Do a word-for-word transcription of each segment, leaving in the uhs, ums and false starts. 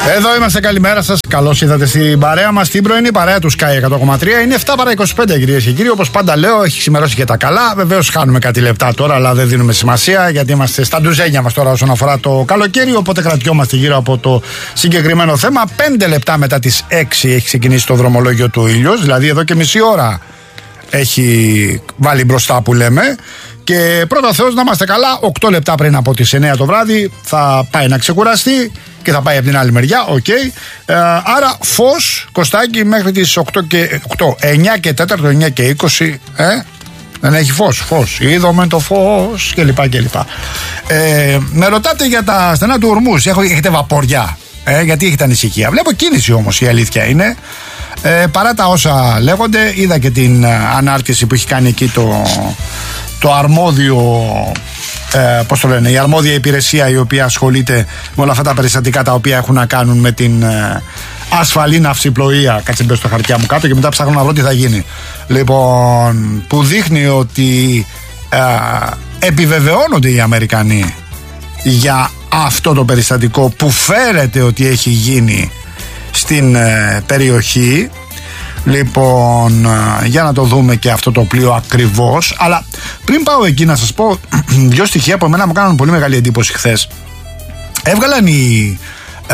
Εδώ είμαστε, καλημέρα σας. Καλώς ήρθατε στην παρέα μας, την πρωινή παρέα του Sky εκατό κόμμα τρία. Είναι επτά παρά είκοσι πέντε, κυρίες και κύριοι. Όπως πάντα λέω, έχει ξημερώσει και τα καλά. Βεβαίως χάνουμε κάτι λεπτά τώρα, αλλά δεν δίνουμε σημασία, γιατί είμαστε στα ντουζένια μας τώρα όσον αφορά το καλοκαίρι. Οπότε κρατιόμαστε γύρω από το συγκεκριμένο θέμα. Πέντε λεπτά μετά τις έξι έχει ξεκινήσει το δρομολόγιο του ήλιος, δηλαδή εδώ και μισή ώρα έχει βάλει μπροστά, που λέμε. Και πρώτα Θεός να είμαστε καλά, οκτώ λεπτά πριν από τις εννιά το βράδυ θα πάει να ξεκουραστεί και θα πάει από την άλλη μεριά, οκ. Okay. Ε, άρα φως, Κωστάκι, μέχρι τις οκτώ και οκτώ, εννιά και τέσσερα, εννιά και είκοσι, ε, δεν έχει φως, φως, είδαμε το φως κλπ. κλπ. Ε, με ρωτάτε για τα στενά του Ορμούς, έχετε βαποριά, ε, γιατί έχετε ανησυχία. Βλέπω κίνηση όμως, η αλήθεια είναι. Ε, παρά τα όσα λέγονται, είδα και την ανάρτηση που έχει κάνει εκεί το, το αρμόδιο, ε, πώς το λένε, η αρμόδια υπηρεσία η οποία ασχολείται με όλα αυτά τα περιστατικά τα οποία έχουν να κάνουν με την ε, ασφαλή ναυσιπλοεία. Κάτσε μπες στο χαρτιά μου κάτω και μετά ψάχνω να βρω τι θα γίνει. Λοιπόν, που δείχνει ότι ε, επιβεβαιώνονται οι Αμερικανοί για αυτό το περιστατικό που φέρεται ότι έχει γίνει στην ε, περιοχή. Λοιπόν, ε, για να το δούμε και αυτό το πλοίο ακριβώς. Αλλά πριν πάω εκεί να σας πω δύο στοιχεία που εμένα μου κάνουν πολύ μεγάλη εντύπωση χθες. Έβγαλαν οι ε,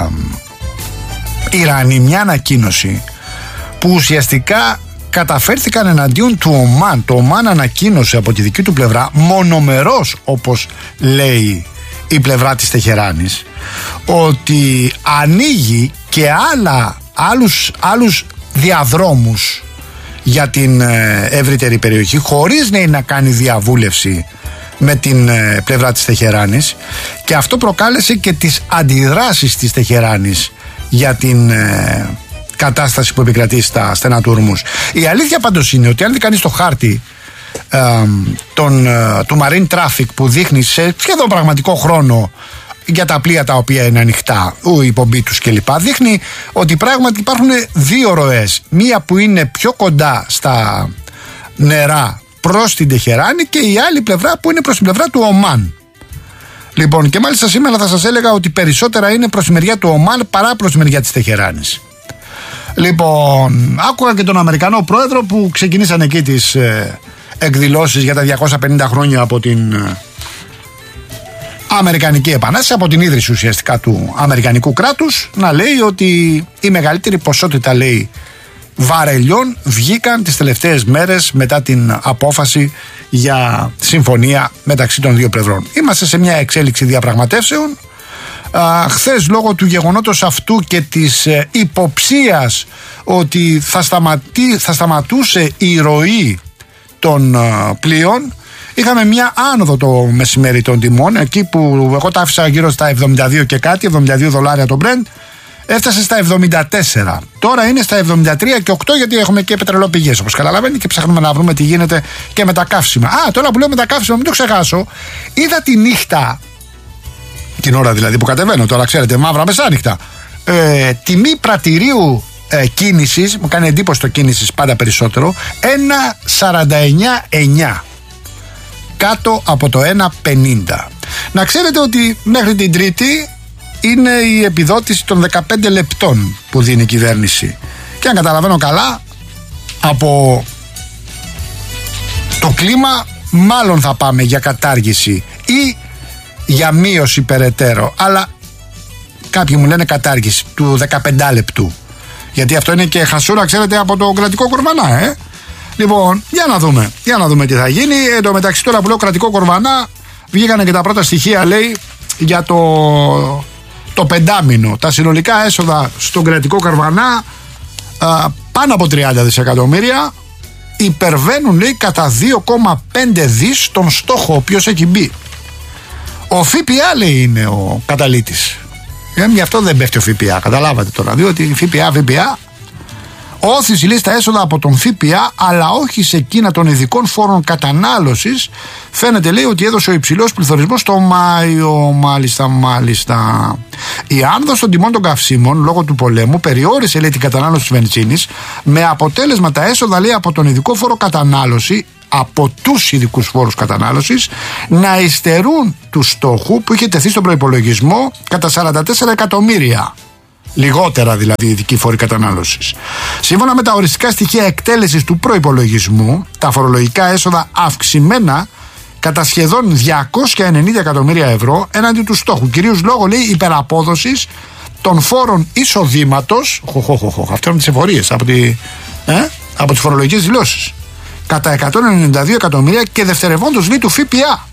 Ιρανοί μια ανακοίνωση που ουσιαστικά καταφέρθηκαν εναντίον του Ομάν. Το Ομάν ανακοίνωσε από τη δική του πλευρά, μονομερός όπως λέει η πλευρά της Τεχεράνης, ότι ανοίγει και άλλα, άλλους, άλλους διαδρόμους για την ε, ευρύτερη περιοχή, χωρίς να, να κάνει διαβούλευση με την ε, πλευρά της Τεχεράνης, και αυτό προκάλεσε και τις αντιδράσεις της Τεχεράνης για την ε, κατάσταση που επικρατεί στα στενά του Ορμούς. Η αλήθεια πάντως είναι ότι αν δει κανείς το χάρτη ε, τον, ε, του Marine Traffic που δείχνει σε σχεδόν πραγματικό χρόνο για τα πλοία τα οποία είναι ανοιχτά, η πομπή τους κλπ, δείχνει ότι πράγματι υπάρχουν δύο ροές. Μία που είναι πιο κοντά στα νερά προς την Τεχεράνη και η άλλη πλευρά που είναι προς την πλευρά του Ομάν. Λοιπόν, και μάλιστα σήμερα θα σας έλεγα ότι περισσότερα είναι προς τη μεριά του Ομάν παρά προς τη μεριά της Τεχεράνης. Λοιπόν, άκουγα και τον Αμερικανό πρόεδρο που ξεκινήσαν εκεί τις ε, εκδηλώσεις για τα διακόσια πενήντα χρόνια από την ε, Αμερικανική Επανάσταση, από την ίδρυση ουσιαστικά του Αμερικανικού κράτους, να λέει ότι η μεγαλύτερη ποσότητα, λέει, βαρελιών βγήκαν τις τελευταίες μέρες μετά την απόφαση για συμφωνία μεταξύ των δύο πλευρών. Είμαστε σε μια εξέλιξη διαπραγματεύσεων. Α, χθες, λόγω του γεγονότος αυτού και της ε, υποψίας ότι θα, σταματή, θα σταματούσε η ροή των ε, πλοίων, είχαμε μια άνοδο το μεσημέρι των τιμών, εκεί που εγώ τα άφησα γύρω στα εβδομήντα δύο και κάτι, εβδομήντα δύο δολάρια το Brent, έφτασε στα εβδομήντα τέσσερα. Τώρα είναι στα εβδομήντα τρία και οκτώ, γιατί έχουμε και πετρελαιοπηγές, όπως καταλαβαίνει, και ψάχνουμε να βρούμε τι γίνεται και με τα καύσιμα. Α, τώρα που λέω με τα καύσιμα, μην το ξεχάσω, είδα τη νύχτα, την ώρα δηλαδή που κατεβαίνω, τώρα ξέρετε, μαύρα μεσάνυχτα, ε, τιμή πρατηρίου ε, κίνησης, μου κάνει εντύπωση το κίνησης πάντα περισσότερο, ένα σαράντα εννιά εννιά, κάτω από το ένα πενήντα. Να ξέρετε ότι μέχρι την Τρίτη είναι η επιδότηση των δεκαπέντε λεπτών που δίνει η κυβέρνηση, και αν καταλαβαίνω καλά, από το κλίμα μάλλον θα πάμε για κατάργηση ή για μείωση περαιτέρω, αλλά κάποιοι μου λένε κατάργηση του δεκαπέντε λεπτού, γιατί αυτό είναι και χασούρα, ξέρετε, από το κρατικό κορβανά, ε. Λοιπόν, για να δούμε, για να δούμε τι θα γίνει. Εν τω μεταξύ, τώρα που λέω κρατικό κορβανά, βγήκανε και τα πρώτα στοιχεία, λέει, για το, το πεντάμινο. Τα συνολικά έσοδα στον κρατικό κορβανά, α, πάνω από τριάντα δισεκατομμύρια, υπερβαίνουν, λέει, κατά δύο κόμμα πέντε δις τον στόχο ο οποίος έχει μπει. Ο ΦΠΑ, λέει, είναι ο καταλύτης. Ε, γι' αυτό δεν πέφτει ο ΦΠΑ, καταλάβατε τώρα, διότι ΦΠΑ, ΦΠΑ, όθηση, λέει, στα έσοδα από τον ΦΠΑ, αλλά όχι σε εκείνα των ειδικών φόρων κατανάλωσης. Φαίνεται, λέει, ότι έδωσε ο υψηλός πληθωρισμός το Μάιο. Μάλιστα, μάλιστα. Η άνοδος των τιμών των καυσίμων λόγω του πολέμου περιόρισε, λέει, την κατανάλωση της βενζίνης, με αποτέλεσμα τα έσοδα, λέει, από τον ειδικό φόρο κατανάλωση, από τους ειδικούς φόρους κατανάλωσης, να υστερούν του στόχου που είχε τεθεί στον προϋπολογισμό κατά σαράντα τέσσερα εκατομμύρια. Λιγότερα δηλαδή ειδικοί φόροι κατανάλωσης. Σύμφωνα με τα οριστικά στοιχεία εκτέλεσης του προϋπολογισμού, τα φορολογικά έσοδα αυξημένα κατά σχεδόν διακόσια ενενήντα εκατομμύρια ευρώ έναντι του στόχου. Κυρίως λόγω, λέει, υπεραπόδοσης των φόρων εισοδήματος. Αυτό είναι τις εφορίες από, τη, ε, από τις φορολογικές δηλώσεις. Κατά εκατόν ενενήντα δύο εκατομμύρια και δευτερευόντως, λέει, του ΦΠΑ.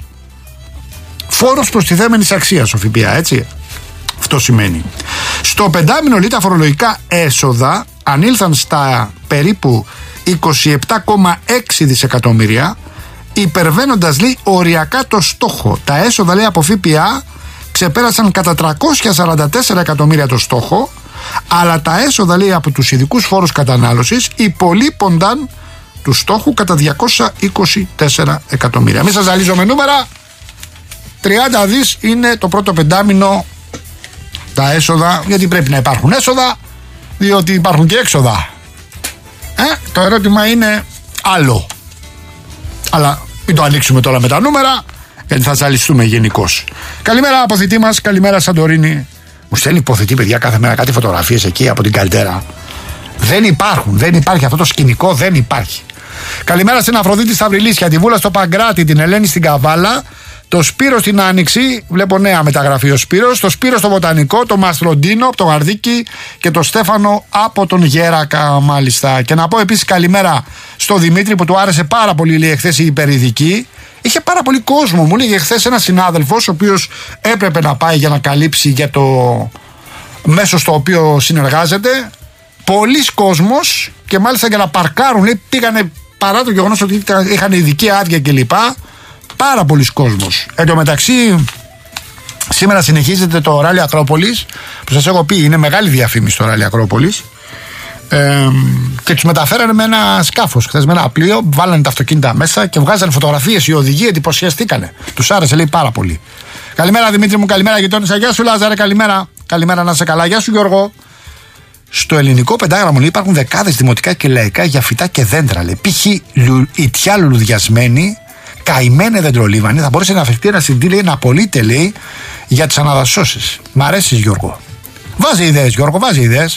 Φόρος προστιθέμενης αξίας ο ΦΠΑ, έτσι. Αυτό σημαίνει. Στο πεντάμινο, λέει, τα φορολογικά έσοδα ανήλθαν στα περίπου είκοσι επτά κόμμα έξι δισεκατομμύρια, υπερβαίνοντας, λέει, οριακά το στόχο. Τα έσοδα, λέει, από ΦΠΑ ξεπέρασαν κατά τριακόσια σαράντα τέσσερα εκατομμύρια το στόχο, αλλά τα έσοδα, λέει, από τους ειδικούς φόρους κατανάλωσης υπολείπονταν του στόχου κατά διακόσια είκοσι τέσσερα εκατομμύρια. Μην σας ζαλίζω με νούμερα. τριάντα δις είναι το πρώτο πεντάμινο τα έσοδα, γιατί πρέπει να υπάρχουν έσοδα, διότι υπάρχουν και έξοδα. Ε, το ερώτημα είναι άλλο. Αλλά μην το ανοίξουμε τώρα με τα νούμερα, γιατί θα ζαλιστούμε γενικώς. Καλημέρα αποθητή μας, καλημέρα Σαντορίνη. Μου στέλνει υποθητή, παιδιά, κάθε μέρα κάτι φωτογραφίες εκεί από την Καλτέρα. Δεν υπάρχουν, δεν υπάρχει αυτό το σκηνικό, δεν υπάρχει. Καλημέρα στην Αφροδίτη Σταυριλίσια, τη Βούλα στο Παγκράτη, την Ελένη στην Καβάλα, το Σπύρο στην Άνοιξη, βλέπω νέα μεταγραφή ο Σπύρος, το Σπύρο στο Βοτανικό, το Μαστροντίνο από το Γαρδίκι και το Στέφανο από τον Γέρακα, μάλιστα. Και να πω επίσης καλημέρα στο Δημήτρη που του άρεσε πάρα πολύ, λέει, εχθές η υπερειδική. Είχε πάρα πολύ κόσμο, μου έλεγε χθες ένας συνάδελφος ο οποίος έπρεπε να πάει για να καλύψει για το μέσο στο οποίο συνεργάζεται. Πολλοί κόσμος και μάλιστα για να παρκάρουν, λέει, πήγανε παρά το γεγονός ότι είχαν ειδική άδεια κλπ. Πάρα πολλοί κόσμος. Εν τω μεταξύ, σήμερα συνεχίζεται το ράλι Ακρόπολης, που σας έχω πει είναι μεγάλη διαφήμιση το ράλι Ακρόπολης. Ε, και τους μεταφέρανε με ένα σκάφος χθες, με ένα πλοίο, βάλανε τα αυτοκίνητα μέσα και βγάζανε φωτογραφίες. Οι οδηγοί εντυπωσιαστήκανε. Τους άρεσε, λέει, πάρα πολύ. Καλημέρα Δημήτρη μου, καλημέρα γειτόνισσα. Γεια σου Λάζαρε, καλημέρα. Καλημέρα, να είσαι καλά. Γεια σου Γιώργο. Στο ελληνικό πεντάγραμμο, λέει, υπάρχουν δεκάδες δημοτικά και λαϊκά για φυτά και δέντρα. Λέει. Π.χ. ιτιά λουλουδιασμένη, καημένε δεντρολίβανη, θα μπορούσε να αφαιθεί ένα συντή, λέει, να απολύτε, λέει, για τις αναδασώσεις. Μ' αρέσει Γιώργο. Βάζει ιδέες, Γιώργο, βάζει ιδέες.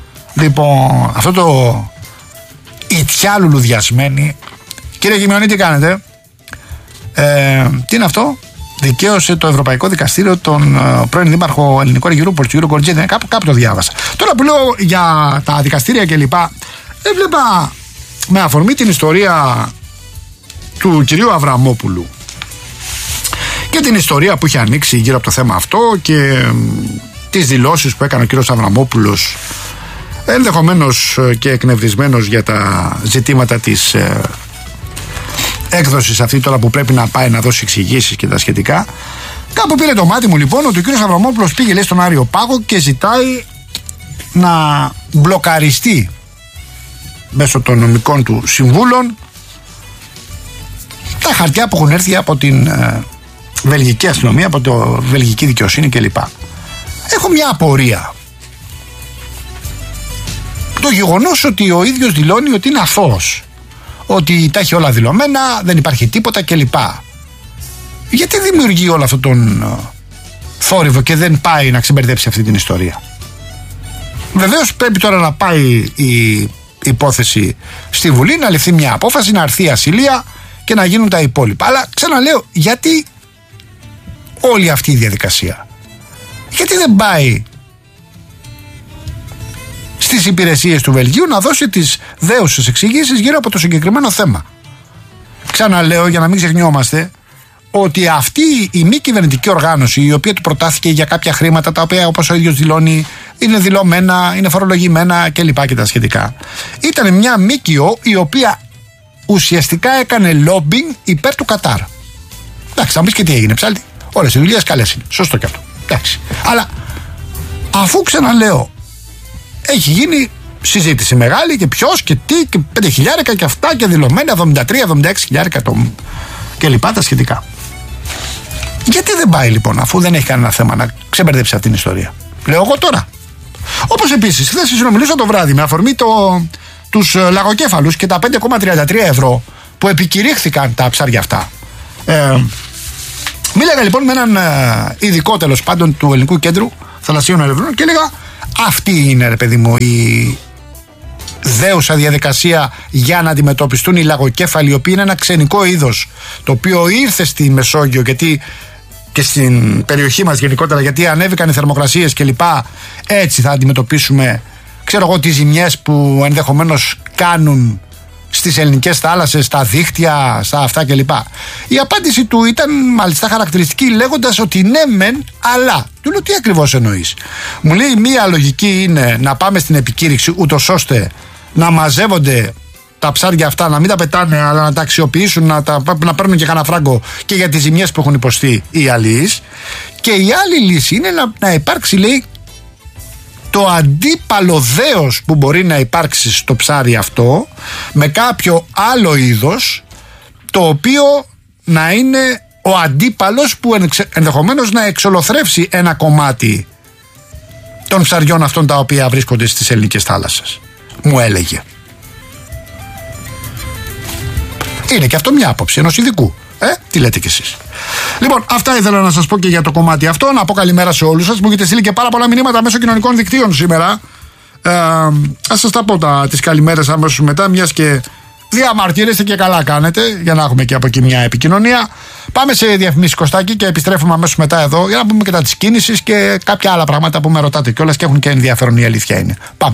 Λοιπόν, αυτό το ιτιά λουλουδιασμένη. Κύριε Γημιονή, τι κάνετε? Ε, τι είναι αυτό? Δικαίωσε το Ευρωπαϊκό Δικαστήριο τον uh, πρώην Δήμαρχο Ελληνικό Αργυρούπολη, τον κύριο Κορτζίδη. Κάπου, κάπου το διάβασα. Τώρα που λέω για τα δικαστήρια κλπ., έβλεπα με αφορμή την ιστορία του κυρίου Αβραμόπουλου και την ιστορία που είχε ανοίξει γύρω από το θέμα αυτό και ε, τις δηλώσεις που έκανε ο κύριος Αβραμόπουλος, ενδεχομένως και εκνευρισμένος για τα ζητήματα της ε, έκδοσης αυτή τώρα που πρέπει να πάει να δώσει εξηγήσεις και τα σχετικά. Κάπου πήρε το μάτι μου λοιπόν ότι ο κύριος Αβραμόπουλος πήγε, λέει, στον Άριο Πάγο και ζητάει να μπλοκαριστεί μέσω των νομικών του συμβούλων τα χαρτιά που έχουν έρθει από την ε, βελγική αστυνομία, από το βελγική δικαιοσύνη κλπ. Έχω μια απορία. Το γεγονός ότι ο ίδιος δηλώνει ότι είναι αθώος, ότι τα έχει όλα δηλωμένα, δεν υπάρχει τίποτα κλπ. Γιατί δημιουργεί όλο αυτόν τον uh, θόρυβο και δεν πάει να ξεμπερδέψει αυτή την ιστορία? Βεβαίως πρέπει τώρα να πάει η υπόθεση στη Βουλή, να ληφθεί μια απόφαση, να έρθει η ασυλία και να γίνουν τα υπόλοιπα. Αλλά ξαναλέω, γιατί όλη αυτή η διαδικασία? Γιατί δεν πάει στις υπηρεσίες του Βελγίου να δώσει τις δέουσες εξηγήσεις γύρω από το συγκεκριμένο θέμα? Ξαναλέω, για να μην ξεχνιόμαστε, ότι αυτή η μη κυβερνητική οργάνωση, η οποία του προτάθηκε για κάποια χρήματα, τα οποία, όπως ο ίδιος δηλώνει, είναι δηλωμένα, είναι φορολογημένα κλπ. Και τα σχετικά, ήταν μια ΜΚΟ η οποία ουσιαστικά έκανε lobbying υπέρ του Κατάρ. Εντάξει, θα μου πεις και τι έγινε, ψάλτη. Όλες οι δουλειές καλές είναι. Σωστό και αυτό. Εντάξει. Αλλά αφού, ξαναλέω, έχει γίνει συζήτηση μεγάλη και ποιος και τι και πέντε χιλιάρικα και αυτά και δηλωμένα εβδομήντα τρία εβδομήντα έξι χιλιάρικα το... και λοιπά τα σχετικά. Γιατί δεν πάει λοιπόν, αφού δεν έχει κανένα θέμα, να ξεμπερδέψει αυτήν την ιστορία? Λέω εγώ τώρα. Όπως επίσης, χθες συνομιλούσα το βράδυ με αφορμή το, τους λαγοκέφαλους και τα πέντε κόμμα τριάντα τρία ευρώ που επικηρύχθηκαν τα ψάρια αυτά. Ε, μίλαγα λοιπόν με έναν ειδικό, τέλος πάντων, του Ελληνικού Κέντρου Θαλασσίων Ερευνών και έλεγα, Αυτή είναι, ρε παιδί μου, η δέουσα διαδικασία για να αντιμετωπιστούν οι λαγοκέφαλοι, οι οποίοι είναι ένα ξενικό είδος, το οποίο ήρθε στη Μεσόγειο γιατί και στην περιοχή μας γενικότερα, γιατί ανέβηκαν οι θερμοκρασίες κλπ. Έτσι θα αντιμετωπίσουμε, ξέρω εγώ, τις ζημιές που ενδεχομένως κάνουν στις ελληνικές θάλασσες, στα δίχτυα, στα αυτά κλπ. Η απάντηση του ήταν μάλιστα χαρακτηριστική, λέγοντας ότι ναι μεν, αλλά. Του λέω, τι ακριβώς εννοείς? Μου λέει, μία λογική είναι να πάμε στην επικήρυξη, ούτως ώστε να μαζεύονται τα ψάρια αυτά, να μην τα πετάνε, αλλά να τα αξιοποιήσουν, να, τα, να παίρνουν και κανένα φράγκο και για τις ζημιές που έχουν υποστεί οι αλλοίς. Και η άλλη λύση είναι να, να υπάρξει, λέει, το αντίπαλο δέος που μπορεί να υπάρξει στο ψάρι αυτό, με κάποιο άλλο είδος, το οποίο να είναι ο αντίπαλος που ενδεχομένως να εξολοθρεύσει ένα κομμάτι των ψαριών αυτών τα οποία βρίσκονται στις ελληνικές θάλασσες. Μου έλεγε. Είναι και αυτό μια άποψη ενός ειδικού. Ε, τι λέτε κι εσείς? Λοιπόν, αυτά ήθελα να σας πω και για το κομμάτι αυτό. Να πω καλημέρα σε όλους σας. Μου έχετε στείλει και πάρα πολλά μηνύματα μέσω κοινωνικών δικτύων σήμερα. Ε, ας σας τα πω τα, τις καλημέρες αμέσως μετά, μιας και διαμαρτύρεστε και καλά κάνετε, για να έχουμε και από εκεί μια επικοινωνία. Πάμε σε διαφημίσεις, Κωστάκη, και επιστρέφουμε αμέσως μετά εδώ για να πούμε και τα της κίνησης και κάποια άλλα πράγματα που με ρωτάτε κιόλας και έχουν και ενδιαφέρον, η αλήθεια είναι. Πάμε.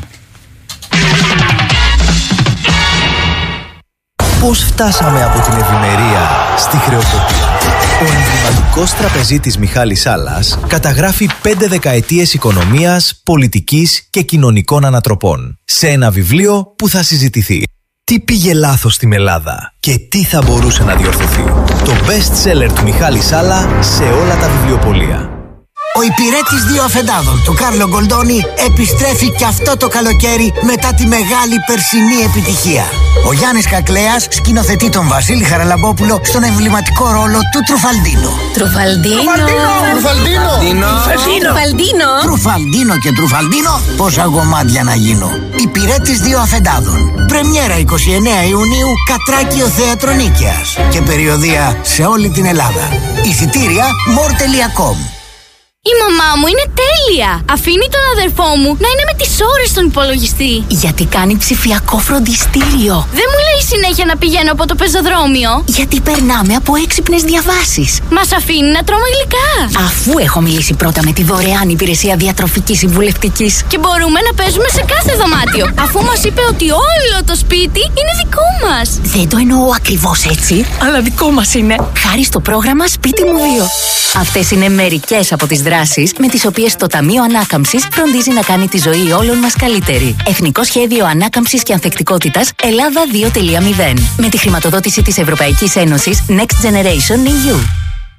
Πώς φτάσαμε από την ευημερία στη χρεοκοπία? Ο εμβληματικός τραπεζίτης Μιχάλης Σάλλας καταγράφει πέντε δεκαετίες οικονομίας, πολιτικής και κοινωνικών ανατροπών σε ένα βιβλίο που θα συζητηθεί. Τι πήγε λάθος στην Ελλάδα και τι θα μπορούσε να διορθωθεί? Το best seller του Μιχάλη Σάλλα σε όλα τα βιβλιοπωλεία. Ο υπηρέτης δύο αφεντάδων του Κάρλο Γκολντόνι επιστρέφει και αυτό το καλοκαίρι μετά τη μεγάλη περσινή επιτυχία. Ο Γιάννης Κακλέας σκηνοθετεί τον Βασίλη Χαραλαμπόπουλο στον εμβληματικό ρόλο του Τρουφαλντίνο. Τρουφαλντίνο! Τρουφαλντίνο! Τρουφαλντίνο! Τρουφαλντίνο και Τρουφαλντίνο, πόσα γομάτια να γίνω. Υπηρέτης δύο αφεντάδων. Πρεμιέρα εικοστή ενάτη Ιουνίου, Κατράκιο Θέατρο Νίκαιας. Και περιοδεία σε όλη την Ελλάδα. Εισιτήρια more τελεία com. Η μαμά μου είναι τέλεια! Αφήνει τον αδερφό μου να είναι με τις ώρες στον υπολογιστή. Γιατί κάνει ψηφιακό φροντιστήριο. Δεν μου λέει συνέχεια να πηγαίνω από το πεζοδρόμιο. Γιατί περνάμε από έξυπνες διαβάσεις. Μας αφήνει να τρώμε γλυκά. Αφού έχω μιλήσει πρώτα με τη δωρεάν υπηρεσία διατροφικής συμβουλευτικής. Και μπορούμε να παίζουμε σε κάθε δωμάτιο. Αφού μας είπε ότι όλο το σπίτι είναι δικό μας. Δεν το εννοώ ακριβώς έτσι, αλλά δικό μας είναι. Χάρη στο πρόγραμμα Σπίτι μου δύο. Αυτές είναι μερικές από τις δράσεις με τις οποίες το Ταμείο Ανάκαμψης φροντίζει να κάνει τη ζωή όλων μας καλύτερη. Εθνικό Σχέδιο Ανάκαμψης και Ανθεκτικότητας Ελλάδα δύο τελεία μηδέν. Με τη χρηματοδότηση της Ευρωπαϊκής Ένωσης Next Generation ι γιου.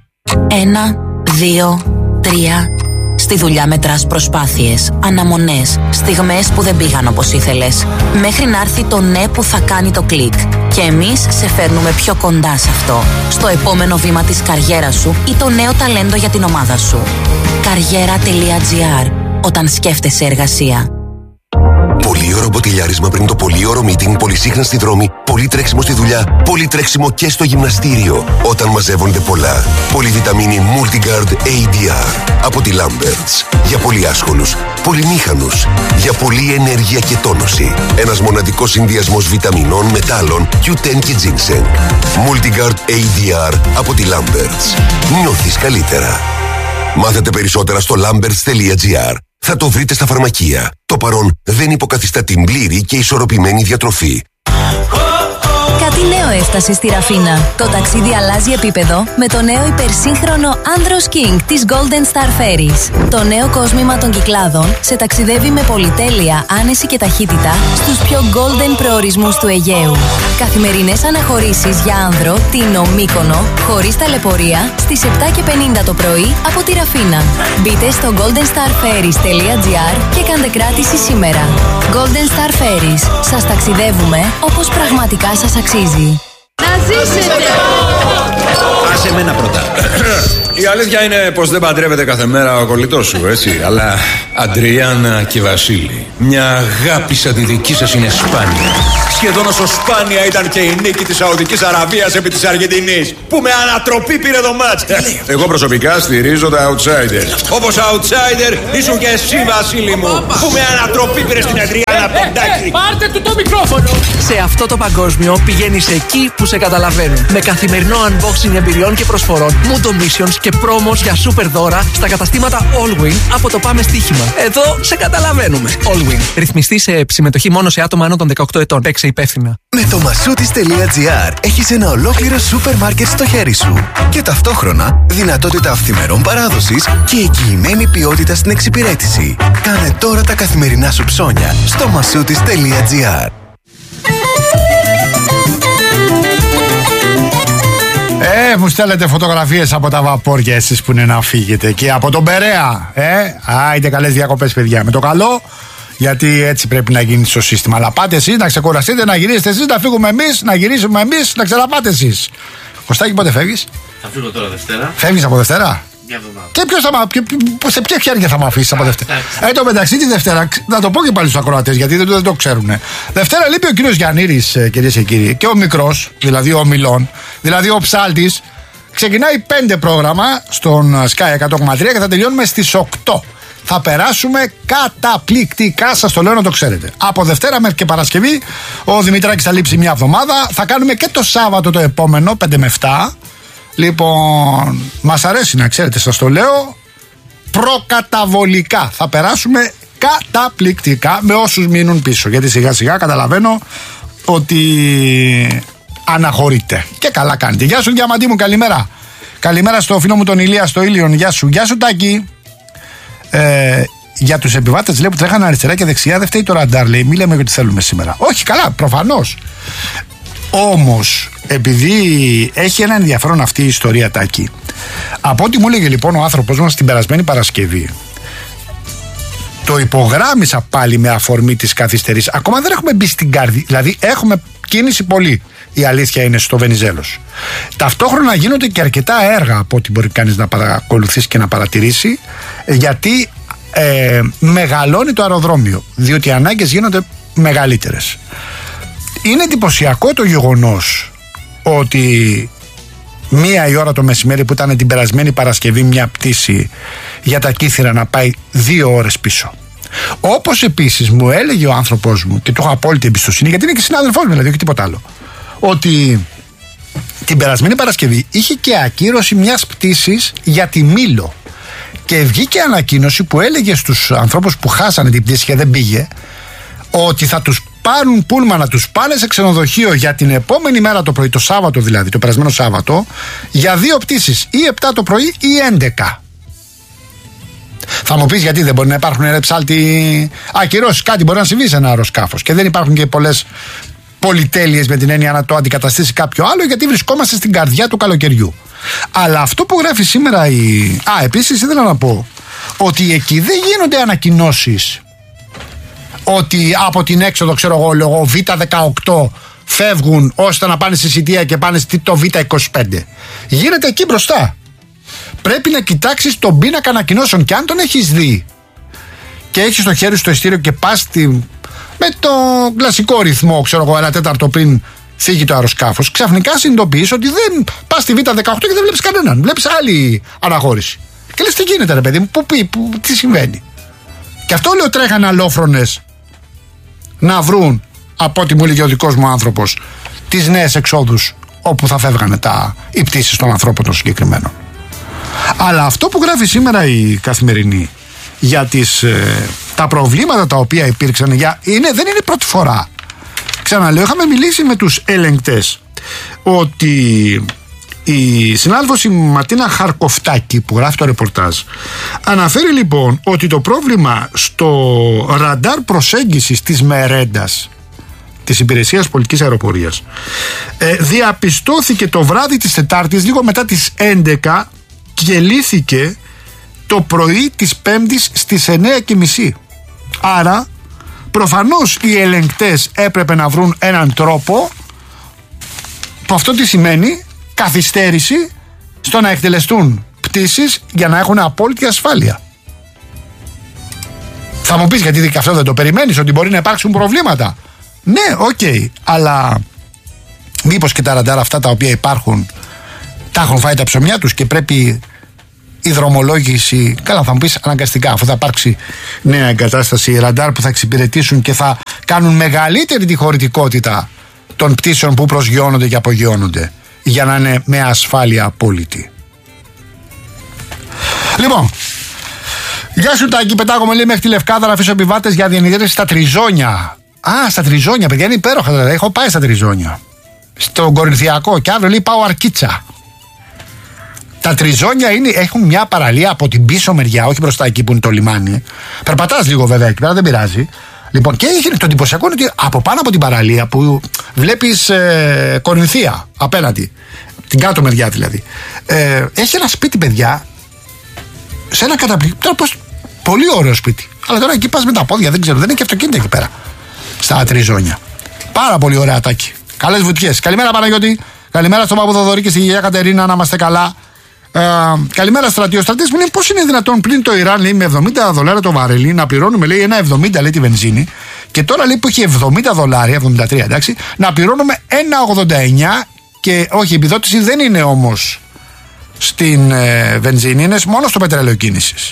Ένα, δύο, τρία. Στη δουλειά μετράς προσπάθειες, αναμονές, στιγμές που δεν πήγαν όπως ήθελες. Μέχρι να έρθει το ναι που θα κάνει το κλικ. Και εμείς σε φέρνουμε πιο κοντά σε αυτό. Στο επόμενο βήμα της καριέρας σου ή το νέο ταλέντο για την ομάδα σου. Καριέρα τελεία τζι άρ. Όταν σκέφτεσαι εργασία. Πολύωρο μποτιλιάρισμα πριν το πολύωρο meeting, πολυσύχναστη δρόμη, πολύ τρέξιμο στη δουλειά, πολύ τρέξιμο και στο γυμναστήριο. Όταν μαζεύονται πολλά. Πολυβιταμίνη Multigard έι ντι αρ από τη Lamberts. Για πολύ άσχολους, πολυμήχανους. Για πολλή ενέργεια και τόνωση. Ένας μοναδικός συνδυασμός βιταμινών, μετάλλων, κιου τεν και ginseng. Multigard έι ντι αρ από τη Lamberts. Νιώθεις καλύτερα. Μάθετε περισσότερα στο lamberts τελεία τζι άρ. Θα το βρείτε στα φαρμακεία. Το παρόν δεν υποκαθιστά την πλήρη και ισορροπημένη διατροφή. Κάτι νέο έφτασε στη Ραφίνα. Το ταξίδι αλλάζει επίπεδο με το νέο υπερσύγχρονο Andros King της Golden Star Ferries. Το νέο κόσμημα των Κυκλάδων σε ταξιδεύει με πολυτέλεια, άνεση και ταχύτητα στους πιο golden προορισμούς του Αιγαίου. Καθημερινές αναχωρήσεις για άνδρο, Τίνο, Μύκονο, χωρίς ταλαιπωρία, στις επτά και πενήντα το πρωί από τη Ραφίνα. Μπείτε στο golden star ferries τελεία τζι άρ και κάντε κράτηση σήμερα. Golden Star Ferries. Σας ταξιδεύουμε όπως πραγματικά σας αξίζει. Να ζήσετε! Άσε μένα πρώτα. Η αλήθεια είναι πως δεν παντρεύεται κάθε μέρα ο κολλητός σου, έτσι. Αλλά Αντριάννα και Βασίλη, μια αγάπη σαν τη δική σας είναι σπάνια. Σχεδόν όσο σπάνια ήταν και η νίκη της Σαουδικής Αραβίας επί της Αργεντινής, που με ανατροπή πήρε το μάτς. Εγώ προσωπικά στηρίζω τα outsider. Όπως outsider ήσουν και εσύ, Βασίλη μου, που με ανατροπή πήρε στην Αντριάννα Ποντάκη. Πάρτε του το μικρόφωνο. Σε αυτό το παγκόσμιο πηγαίνεις εκεί που σε καταλαβαίνουν. Με καθημερινό unboxing εμπειριών και προσφορών, Mundo Missions και πρόμος για super δώρα στα καταστήματα Allwin από το Πάμε Στοίχημα. Εδώ σε καταλαβαίνουμε. Allwin. Ρυθμιστή σε συμμετοχή μόνο σε άτομα άνω των δεκαοκτώ ετών. Παίξε υπεύθυνα. Με το μασούτις τελεία τζι άρ έχεις ένα ολόκληρο σούπερ μάρκετ στο χέρι σου. Και ταυτόχρονα δυνατότητα αυθημερών παράδοσης και εγγυημένη ποιότητα στην εξυπηρέτηση. Κάνε τώρα τα καθημερινά σου ψώνια στο μασούτις τελεία τζι άρ. Ε, μου στέλνετε φωτογραφίες από τα βαπόρια εσείς που είναι να φύγετε. Και από τον Περαία. Ε, άιντε καλές διακοπές, παιδιά. Με το καλό, γιατί έτσι πρέπει να γίνει στο σύστημα. Αλλά πάτε εσείς να ξεκουραστείτε, να γυρίσετε εσείς, να φύγουμε εμείς, να γυρίσουμε εμείς, να ξαναπάτε εσείς. Κωστάκη, πότε φεύγεις? Θα φύγω τώρα Δευτέρα. Φεύγεις από Δευτέρα? Μια εβδομάδα. Και ποιος θα μα, σε ποια χέρια θα με αφήσεις από Δευτέρα? Εν τω μεταξύ τη Δευτέρα, να το πω και πάλι στους ακροατές, γιατί δεν το, δεν το ξέρουν. Δευτέρα λείπει ο κύριος Γιαννήρης, κυρίες και κύριοι, και ο μικρός, δηλαδή ο Μιλών, δηλαδή ο Ψάλτης. Ξεκινάει πέντε πρόγραμμα στον Sky εκατό κόμμα τρία και θα τελειώνουμε στις οκτώ. Θα περάσουμε καταπληκτικά, σας το λέω να το ξέρετε. Από Δευτέρα μέχρι και Παρασκευή ο Δημητράκης θα λείψει μια εβδομάδα. Θα κάνουμε και το Σάββατο το επόμενο, πέντε με επτά. Λοιπόν, μας αρέσει να ξέρετε, σας το λέω. Προκαταβολικά θα περάσουμε καταπληκτικά με όσους μείνουν πίσω. Γιατί σιγά σιγά καταλαβαίνω ότι αναχωρείτε. Και καλά κάνετε. Γεια σου Διαμαντή μου, καλημέρα. Καλημέρα στο φίλο μου τον Ηλία στο Ήλιον. Γεια σου. Γεια σου Τάκη. Ε, για τους επιβάτες λέει που τρέχανε αριστερά και δεξιά δεν φταίει το ραντάρ, λέει. Μη λέμε ότι θέλουμε σήμερα. Όχι, καλά, προφανώς. Όμως, επειδή έχει ένα ενδιαφέρον αυτή η ιστορία, Τάκη, από ό,τι μου έλεγε λοιπόν ο άνθρωπος μας την περασμένη Παρασκευή, το υπογράμμισα πάλι με αφορμή της καθυστερής. Ακόμα δεν έχουμε μπει στην καρδιά, δηλαδή έχουμε κίνηση πολύ. Η αλήθεια είναι στο Βενιζέλος. Ταυτόχρονα γίνονται και αρκετά έργα από ό,τι μπορεί κανείς να παρακολουθήσει και να παρατηρήσει, γιατί ε, μεγαλώνει το αεροδρόμιο, διότι οι ανάγκες γίνονται μεγαλύτερες. Είναι εντυπωσιακό το γεγονός ότι μία η ώρα το μεσημέρι που ήταν την περασμένη Παρασκευή μια πτήση για τα Κύθυρα να πάει δύο ώρες πίσω. Όπως επίσης μου έλεγε ο άνθρωπος μου, και του έχω απόλυτη εμπιστοσύνη γιατί είναι και συνάδελφός μου, δηλαδή όχι τίποτα άλλο, ότι την περασμένη Παρασκευή είχε και ακύρωση μιας πτήσης για τη Μήλο και βγήκε ανακοίνωση που έλεγε στους ανθρώπους που χάσανε την πτήση και δεν πήγε ότι θα τους πάρουν πούλμα να τους πάνε σε ξενοδοχείο για την επόμενη μέρα το πρωί, το Σάββατο δηλαδή, το περασμένο Σάββατο, για δύο πτήσεις, ή επτά το πρωί ή έντεκα. Θα μου πεις γιατί δεν μπορεί να υπάρχουν, ρε Ψάλτη, ακυρώσεις, κάτι μπορεί να συμβεί σε ένα αεροσκάφος και δεν υπάρχουν και πολλές πολυτέλειες με την έννοια να το αντικαταστήσει κάποιο άλλο, γιατί βρισκόμαστε στην καρδιά του καλοκαιριού. Αλλά αυτό που γράφει σήμερα η... Α, επίσης ήθελα να πω ότι εκεί δεν γίνονται ανακοινώσεις ότι από την έξοδο, ξέρω εγώ, λόγω β δεκαοκτώ φεύγουν ώστε να πάνε στη Σιτία και πάνε στο β είκοσι πέντε. Γίνεται εκεί μπροστά. Πρέπει να κοιτάξεις τον πίνακα ανακοινώσεων και αν τον έχεις δει και έχεις στο χέρι σου το ειστήριο και πας στη... με το κλασικό ρυθμό, ξέρω εγώ, ένα τέταρτο πριν φύγει το αεροσκάφος, ξαφνικά συνειδητοποιείς ότι δεν πας στη β δεκαοκτώ και δεν βλέπεις κανέναν. Βλέπεις άλλη αναχώρηση. Και λες τι γίνεται, ρε παιδί μου, πού πει, πού, τι συμβαίνει. Και αυτό λέω, τρέχανε αλόφρονες να βρουν, από ό,τι μου έλεγε ο δικός μου άνθρωπος, τις νέες εξόδους όπου θα φεύγανε τα, οι πτήσεις των ανθρώπων των συγκεκριμένων. Αλλά αυτό που γράφει σήμερα η Καθημερινή για τις, ε, τα προβλήματα τα οποία υπήρξαν, για, είναι, δεν είναι η πρώτη φορά. Ξαναλέω, είχαμε μιλήσει με τους ελεγκτές ότι η συνάδελφος η Ματίνα Χαρκοφτάκη που γράφει το ρεπορτάζ αναφέρει λοιπόν ότι το πρόβλημα στο ραντάρ προσέγγισης της Μερέντας, της Υπηρεσίας Πολιτικής Αεροπορίας, ε, διαπιστώθηκε το βράδυ της Τετάρτης λίγο μετά τις έντεκα και λύθηκε το πρωί της Πέμπτης στις εννέα και μισή. Άρα προφανώς οι ελεγκτές έπρεπε να βρουν έναν τρόπο που αυτό τι σημαίνει? Καθυστέρηση στο να εκτελεστούν πτήσεις πτήσεις για να έχουν απόλυτη ασφάλεια. Θα μου πεις, γιατί και αυτό δεν το περιμένεις, ότι μπορεί να υπάρξουν προβλήματα. Ναι, οκ, okay, αλλά μήπως και τα ραντάρ αυτά τα οποία υπάρχουν τα έχουν φάει τα ψωμιά τους και πρέπει η δρομολόγηση, καλά θα μου πεις αναγκαστικά, αφού θα υπάρξει νέα εγκατάσταση ραντάρ που θα εξυπηρετήσουν και θα κάνουν μεγαλύτερη τη χωρητικότητα των πτήσεων που προσγειώνονται και απογειώνονται για να είναι με ασφάλεια απόλυτη. Λοιπόν, γεια σου Τάκη, πετάγομαι λέει μέχρι τη Λευκάδα να αφήσω επιβάτες για διενυδέρεση στα Τριζόνια. Α, στα Τριζόνια, παιδιά, είναι υπέροχα, δηλαδή. Έχω πάει στα Τριζόνια. Στον Κορινθιακό και αύριο λέει πάω Αρκίτσα. Τα Τριζόνια είναι, έχουν μια παραλία από την πίσω μεριά, όχι μπροστά εκεί που είναι το λιμάνι. Περπατάς λίγο βέβαια εκεί πέρα, δεν πειράζει. Λοιπόν, και έχει το εντυπωσιακό είναι ότι από πάνω από την παραλία που βλέπεις ε, Κορινθία απέναντι, την κάτω μεριά δηλαδή, ε, έχει ένα σπίτι, παιδιά, σε ένα καταπληκτικό, πολύ ωραίο σπίτι. Αλλά τώρα εκεί πας με τα πόδια, δεν ξέρω, δεν είναι και αυτοκίνητα εκεί πέρα. Στα Τριζόνια. Πάρα πολύ ωραία Τάκη. Καλές βουτιές. Καλημέρα Παναγιώτη. Καλημέρα στον Παπο Θοδωρή και στη γιαγιά Κατερίνα, να είμαστε καλά. Ε, καλημέρα Στρατή. Ο Στρατής μου λέει πώς είναι δυνατόν πλην το Ιράν λέει, με εβδομήντα δολάρια το βαρέλι να πληρώνουμε λέει ένα εβδομήντα λέει τη βενζίνη και τώρα λέει που έχει εβδομήντα δολάρια, εβδομήντα τρία εντάξει, να πληρώνουμε ένα ογδόντα εννιά και όχι, η επιδότηση δεν είναι όμως στην ε, βενζίνη, είναι μόνο στο πετρέλαιο κίνησης.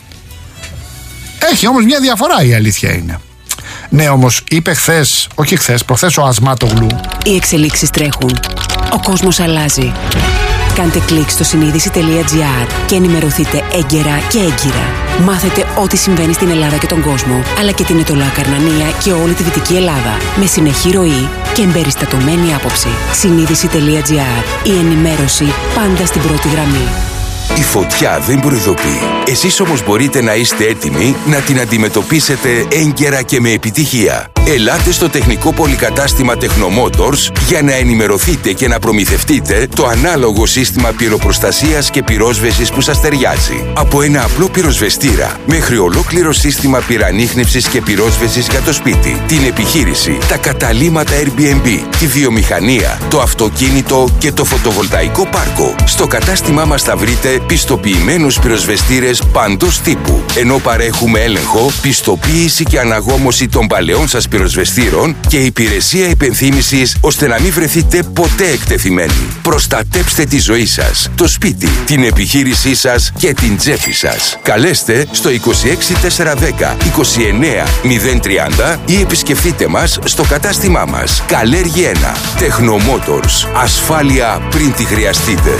Έχει όμως μια διαφορά, η αλήθεια είναι. Ναι, όμως είπε χθες, όχι χθες, προχθές ο Ασμάτογλου. Οι εξελίξεις τρέχουν. Ο κόσμος αλλάζει. Κάντε κλικ στο συνείδηση τελεία τζι άρ και ενημερωθείτε έγκαιρα και έγκυρα. Μάθετε ό,τι συμβαίνει στην Ελλάδα και τον κόσμο, αλλά και την Ετωλά Καρνανία και όλη τη Δυτική Ελλάδα. Με συνεχή ροή και εμπεριστατωμένη άποψη. συνείδηση τελεία τζι άρ. Η ενημέρωση πάντα στην πρώτη γραμμή. Η φωτιά δεν προειδοποιεί. Εσείς όμως μπορείτε να είστε έτοιμοι να την αντιμετωπίσετε έγκαιρα και με επιτυχία. Ελάτε στο τεχνικό πολυκατάστημα Technomotors για να ενημερωθείτε και να προμηθευτείτε το ανάλογο σύστημα πυροπροστασίας και πυρόσβεσης που σας ταιριάζει. Από ένα απλό πυροσβεστήρα μέχρι ολόκληρο σύστημα πυρανίχνευσης και πυρόσβεσης για το σπίτι, την επιχείρηση, τα καταλύματα Airbnb, τη βιομηχανία, το αυτοκίνητο και το φωτοβολταϊκό πάρκο. Στο κατάστημά μας θα βρείτε πιστοποιημένους πυροσβεστήρες παντός τύπου, ενώ παρέχουμε έλεγχο, πιστοποίηση και αναγόμωση των παλαιών σας πυροσβεστήρων και υπηρεσία υπενθύμησης ώστε να μην βρεθείτε ποτέ εκτεθειμένοι. Προστατέψτε τη ζωή σας, το σπίτι, την επιχείρησή σας και την τσέπη σας. Καλέστε στο είκοσι έξι τετρακόσια δέκα είκοσι εννέα μηδέν τριάντα ή επισκεφτείτε μας στο κατάστημά μας. Καλέργη ένα. Technomotors. Ασφάλεια πριν τη χρειαστείτε.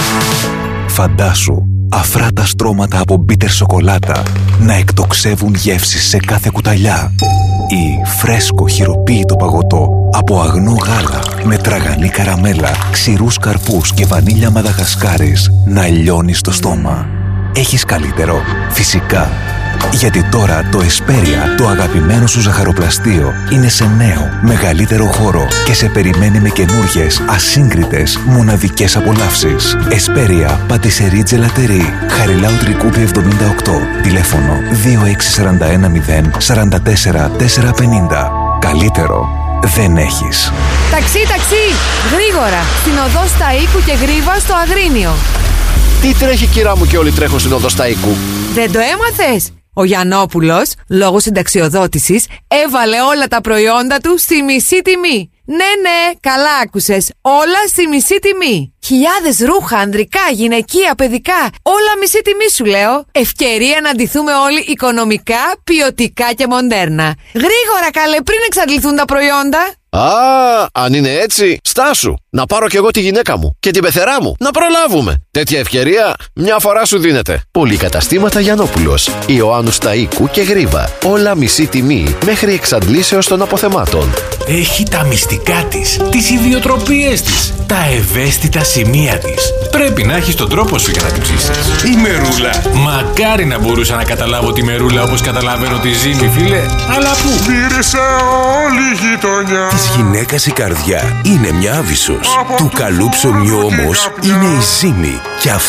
Φαντάσου αφράτα στρώματα από μπίτερ σοκολάτα να εκτοξεύουν γεύσεις σε κάθε κουταλιά ή φρέσκο χειροποίητο παγωτό από αγνό γάλα με τραγανή καραμέλα, ξηρούς καρπούς και βανίλια μαδαγασκάρης να λιώνει στο στόμα. Έχεις καλύτερο? Φυσικά. Γιατί τώρα το Εσπέρια, το αγαπημένο σου ζαχαροπλαστείο, είναι σε νέο, μεγαλύτερο χώρο και σε περιμένει με καινούργιες, ασύγκριτες, μοναδικές απολαύσεις. Εσπέρια, πατησερί τζελατερί, Χαριλάου Τρικούπη εβδομήντα οκτώ, τηλέφωνο δύο έξι τέσσερα ένα μηδέν τέσσερα τέσσερα τέσσερα πενήντα. Καλύτερο δεν έχεις. Ταξί, ταξί! Γρήγορα! Στην οδό Σταΐκου και Γρίβα στο Αγρίνιο. Τι τρέχει κυρά μου και όλοι τρέχουν στην οδό Σταΐκου? Δεν το έμαθες? Ο Γιαννόπουλος, λόγω συνταξιοδότησης, έβαλε όλα τα προϊόντα του στη μισή τιμή. Ναι, ναι, καλά άκουσες. Όλα στη μισή τιμή. Χιλιάδες ρούχα, ανδρικά, γυναικεία, παιδικά. Όλα μισή τιμή σου λέω. Ευκαιρία να ντυθούμε όλοι οικονομικά, ποιοτικά και μοντέρνα. Γρήγορα καλέ, πριν εξαντληθούν τα προϊόντα. Α, αν είναι έτσι, στάσου. Να πάρω κι εγώ τη γυναίκα μου και την πεθερά μου. Να προλάβουμε. Τέτοια ευκαιρία μια φορά σου δίνεται. Πολυκαταστήματα Γιαννόπουλος, Ιωάννου Σταΐκου και Γρίβα. Όλα μισή τιμή μέχρι εξαντλήσεως των αποθεμάτων. Έχει τα μυστικά της, τις ιδιοτροπίες της, τα ευαίσθητα σημεία της. Πρέπει να έχεις τον τρόπο σου για να την ψήσεις. Η Μερούλα. Μακάρι να μπορούσα να καταλάβω τη Μερούλα όπως καταλαβαίνω τη Ζήμη, φίλε. Αλλά πού? Μύρισε όλη η γειτονιά. Της γυναίκας η καρδιά είναι μια άβυσσος. Του καλού ψωμιού όμως είναι η Ζήμη. Και αυτό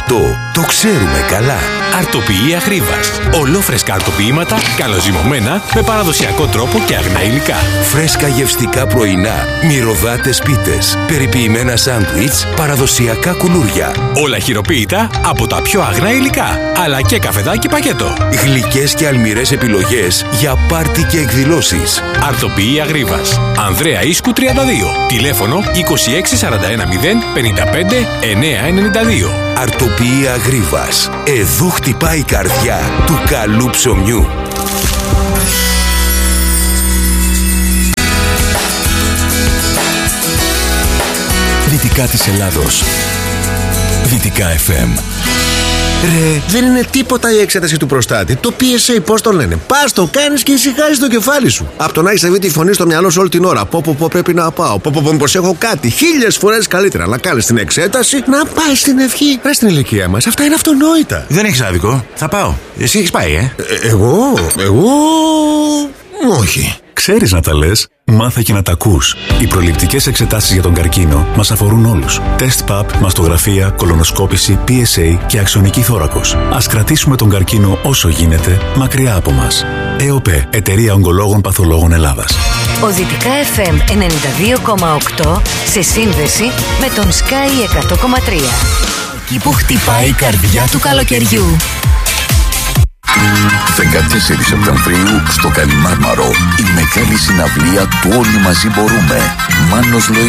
το ξέρουμε καλά. Αρτοποιεία Γρίβας. Ολόφρεσκα αρτοποιήματα, καλοζυμωμένα, με παραδοσιακό τρόπο και αγνά υλικά. Φρέσκα γευστικά πρωινά, μυρωδάτες πίτες, περιποιημένα σάντουιτς, παραδοσιακά κουλούρια. Όλα χειροποίητα από τα πιο αγνά υλικά, αλλά και καφεδάκι πακέτο. Γλυκές και αλμυρές επιλογές για πάρτι και εκδηλώσεις. Αρτοποιεία Γρίβας. Ανδρέα Ίσκου τριάντα δύο. Τηλέφωνο είκοσι έξι σαράντα ένα μηδέν πενήντα πέντε εννιακόσια ενενήντα δύο. Αρτοποιεία Γρίβας. Εδώ χτυπάει η καρδιά του καλού ψωμιού. Δυτικά της Ελλάδος. Δυτικά εφ εμ. Ρε, δεν είναι τίποτα η εξέταση του προστάτη. Το πι ες έι, πώς το λένε. Πας, το κάνεις και ησυχάζεις το κεφάλι σου. Από το να έχεις αυτή τη φωνή στο μυαλό σου όλη την ώρα. Πω, πω, πω, πρέπει να πάω. Πω, πω, πω, πως έχω κάτι. Χίλιες φορές καλύτερα να κάνεις την εξέταση, να πάει στην ευχή. Ρε, στην ηλικία μας, αυτά είναι αυτονόητα. Δεν έχεις άδικο. Θα πάω. Εσύ έχεις πάει, ε. ε εγώ, εγώ. Όχι. Ξέρεις να τα λες, μάθε και να τα ακούς. Οι προληπτικές εξετάσεις για τον καρκίνο μας αφορούν όλους. Τεστ παπ, μαστογραφία, κολονοσκόπηση, πι ες έι και αξονική θώρακος. Ας κρατήσουμε τον καρκίνο όσο γίνεται μακριά από μας. ΕΟΠΕ, Εταιρεία Ογκολόγων Παθολόγων Ελλάδας. Ο Δυτικά εφ εμ ενενήντα δύο κόμμα οκτώ σε σύνδεση με τον Sky εκατό κόμμα τρία. Εκεί που χτυπάει η καρδιά του καλοκαιριού. δεκατέσσερις Σεπτεμβρίου στο Καλιμάρμαρο η μεγάλη συναυλία του Όλοι Μαζί Μπορούμε. Μάνος Λοΐ